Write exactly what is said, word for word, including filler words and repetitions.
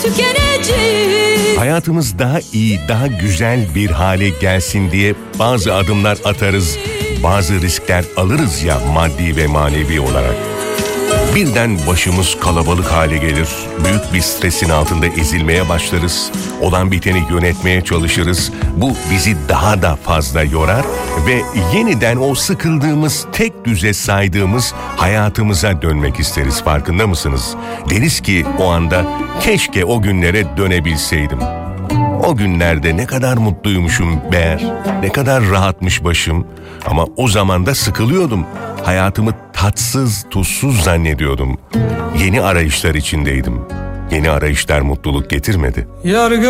tükeneceğiz. Hayatımız daha iyi, daha güzel bir hale gelsin diye bazı adımlar atarız, bazı riskler alırız ya maddi ve manevi olarak. Birden başımız kalabalık hale gelir, büyük bir stresin altında ezilmeye başlarız, olan biteni yönetmeye çalışırız. Bu bizi daha da fazla yorar ve yeniden o sıkıldığımız, tek düze saydığımız hayatımıza dönmek isteriz, farkında mısınız? Deriz ki o anda keşke o günlere dönebilseydim. O günlerde ne kadar mutluymuşum meğer, ne kadar rahatmış başım ama o zaman da sıkılıyordum. Hayatımı tatsız, tuzsuz zannediyordum. Yeni arayışlar içindeydim. Yeni arayışlar mutluluk getirmedi. Yargı